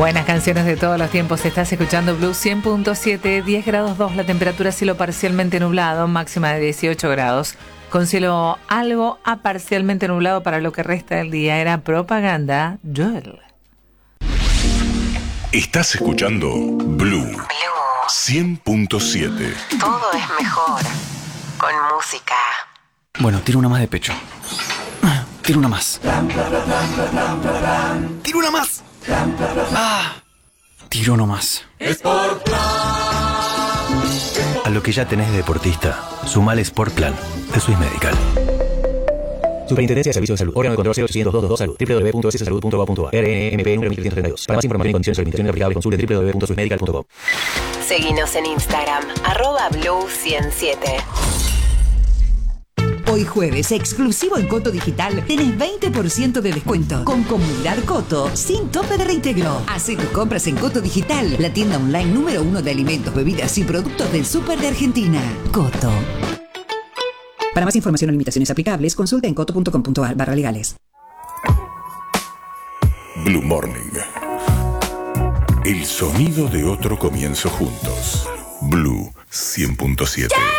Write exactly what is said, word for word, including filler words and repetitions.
Buenas canciones de todos los tiempos. Estás escuchando Blue cien punto siete, diez grados dos, la temperatura, cielo parcialmente nublado, máxima de dieciocho grados. Con cielo algo a parcialmente nublado para lo que resta del día. Era propaganda Joel. Estás escuchando Blue, Blue. cien punto siete. Todo es mejor con música. Bueno, tiro una más de pecho. Tiro una más. Tiro una más. Ah, tiro no más. Sportplan. A lo que ya tenés de deportista, sumale Sportplan de Swiss Medical. Superintendencia de Servicios de Salud. Órgano de control cero ochocientos dos dos dos Salud. w w w punto s salud punto gov punto a r. R N M P número mil trescientos treinta y dos. Para más información y condiciones de limitaciones aplicables, consulte w w w punto swiss medical punto gov. Seguinos en Instagram, arroba Blue ciento siete. Hoy jueves, exclusivo en Coto Digital, tenés veinte por ciento de descuento con Comunidad Coto, sin tope de reintegro. Hacé tus compras en Coto Digital, la tienda online número uno de alimentos, bebidas y productos del súper de Argentina. Coto. Para más información o limitaciones aplicables, consulta en coto punto com punto a r barra legales. Blue Morning. El sonido de otro comienzo juntos. Blue cien punto siete.